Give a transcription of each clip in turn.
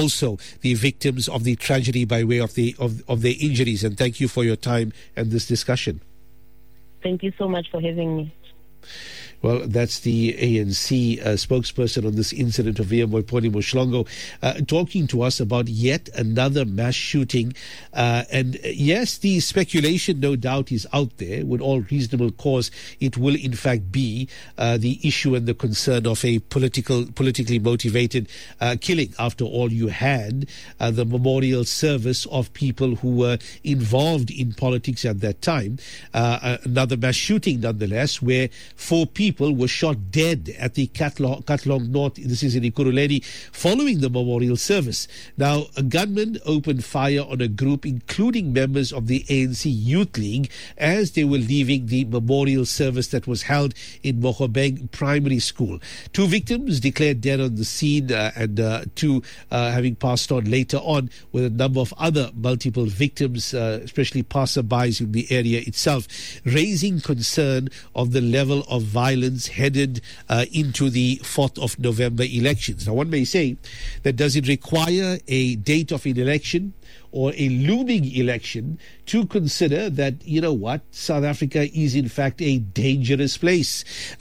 also the victims of the tragedy by way of their injuries. And thank you for your time and this discussion. Thank you so much for having me. Well, that's the ANC spokesperson on this incident of Moiponi Mohlongo, talking to us about yet another mass shooting. And yes, the speculation, no doubt, is out there. With all reasonable cause, it will in fact be the issue and the concern of a politically motivated killing. After all, you had the memorial service of people who were involved in politics at that time. Another mass shooting, nonetheless, where 4 people were shot dead at the Katlong North, this is in Ekurhuleni, following the memorial service. Now, a gunman opened fire on a group, including members of the ANC Youth League, as they were leaving the memorial service that was held in Mohobeng Primary School. 2 victims declared dead on the scene, and 2 having passed on later on, with a number of other multiple victims, especially passerbys in the area itself, raising concern of the level of violence headed into the 4th of November elections. Now, one may say that does it require a date of an election or a looming election to consider that, you know what, South Africa is in fact a dangerous place,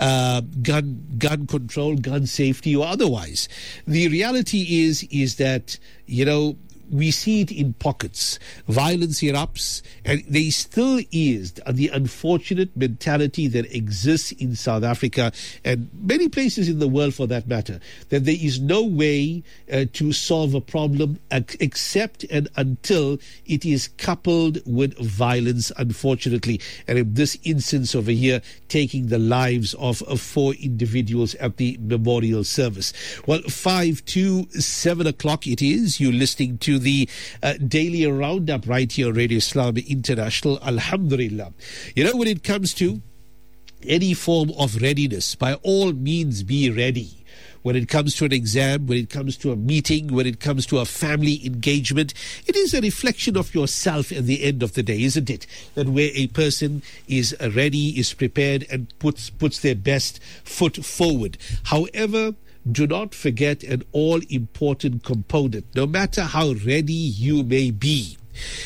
gun control, gun safety or otherwise. The reality is that, you know, we see it in pockets. Violence erupts, and there still is the unfortunate mentality that exists in South Africa and many places in the world for that matter, that there is no way to solve a problem except and until it is coupled with violence, unfortunately. And in this instance over here, taking the lives of 4 individuals at the memorial service. Well, 5 to 7 o'clock it is. You're listening to the daily roundup right here on Radio Islam International. Alhamdulillah. You know, when it comes to any form of readiness, by all means be ready. When it comes to an exam, when it comes to a meeting, when it comes to a family engagement, it is a reflection of yourself at the end of the day, isn't it? That where a person is ready, is prepared, and puts their best foot forward. However, do not forget an all-important component. No matter how ready you may be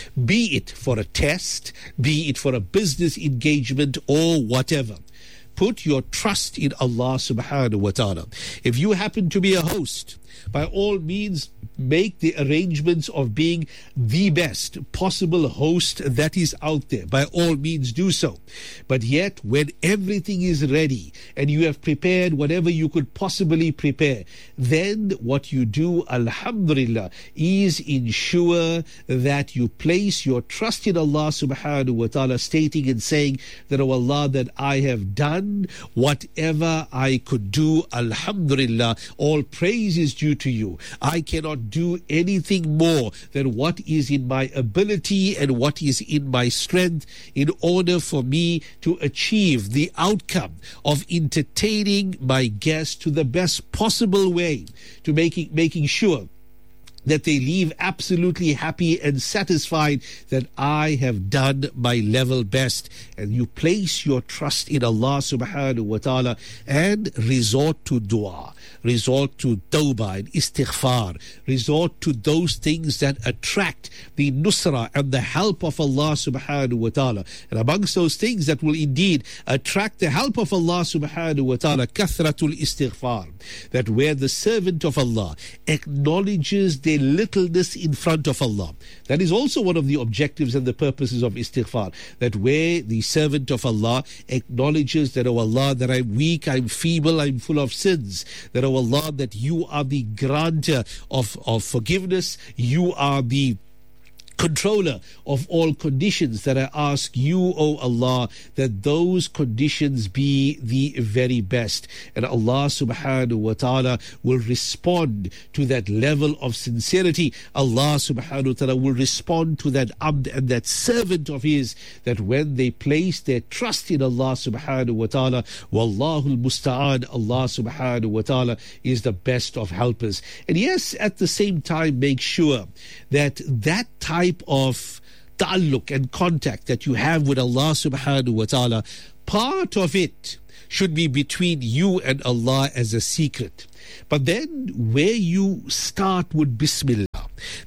it for a test, be it for a business engagement or whatever, put your trust in Allah subhanahu wa ta'ala. If you happen to be a host, by all means, make the arrangements of being the best possible host that is out there. By all means, do so. But yet, when everything is ready and you have prepared whatever you could possibly prepare, then what you do, alhamdulillah, is ensure that you place your trust in Allah subhanahu wa ta'ala, stating and saying that, oh Allah, that I have done whatever I could do, alhamdulillah, all praise is due to you. I cannot do anything more than what is in my ability and what is in my strength in order for me to achieve the outcome of entertaining my guests to the best possible way, to making sure that they leave absolutely happy and satisfied that I have done my level best. And you place your trust in Allah subhanahu wa ta'ala and resort to dua, resort to tawbah and istighfar, resort to those things that attract the nusra and the help of Allah subhanahu wa ta'ala. And amongst those things that will indeed attract the help of Allah subhanahu wa ta'ala, kathratul istighfar, that where the servant of Allah acknowledges their littleness in front of Allah. That is also one of the objectives and the purposes of istighfar, that where the servant of Allah acknowledges that, oh Allah, that I'm weak, I'm feeble, I'm full of sins, that, oh Allah, that you are the granter of forgiveness, you are the controller of all conditions, that I ask you, O Allah, that those conditions be the very best. And Allah subhanahu wa ta'ala will respond to that level of sincerity. Allah subhanahu wa ta'ala will respond to that abd and that servant of his, that when they place their trust in Allah subhanahu wa ta'ala, Wallahu al-musta'an, Allah subhanahu wa ta'ala is the best of helpers. And yes, at the same time, make sure that that type of ta'alluq and contact that you have with Allah subhanahu wa ta'ala, part of it should be between you and Allah as a secret. But then where you start with Bismillah,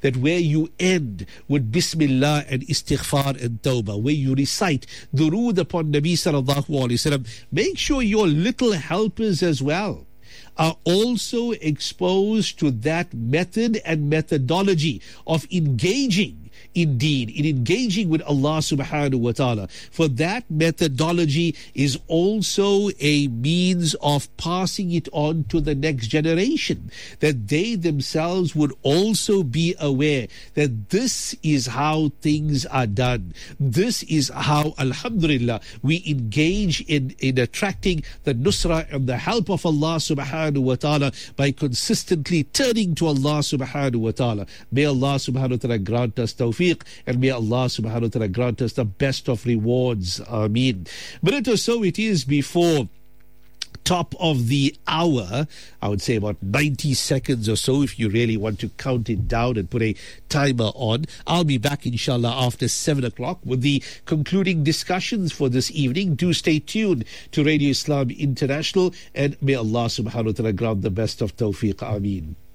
that where you end with Bismillah and Istighfar and Tawbah, where you recite durood upon Nabi sallallahu alaihi wasallam, make sure your little helpers as well are also exposed to that method and methodology of engaging in engaging with Allah subhanahu wa ta'ala. For that methodology is also a means of passing it on to the next generation, that they themselves would also be aware that this is how things are done. This is how, alhamdulillah, we engage in attracting the nusra and the help of Allah subhanahu wa ta'ala by consistently turning to Allah subhanahu wa ta'ala. May Allah subhanahu wa ta'ala grant us tawfiq, and may Allah subhanahu wa ta'ala grant us the best of rewards. Ameen. Minute or so it is before top of the hour. I would say about 90 seconds or so if you really want to count it down and put a timer on. I'll be back inshallah after 7 o'clock with the concluding discussions for this evening. Do stay tuned to Radio Islam International, and may Allah subhanahu wa ta'ala grant the best of tawfiq. Ameen.